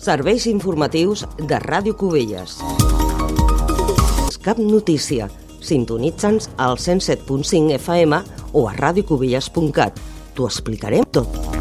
Serveis informatius de Ràdio Cubelles. Cap notícia. Sintonitza'ns al 107.5 FM o a radiocubelles.cat. T'ho explicarem tot.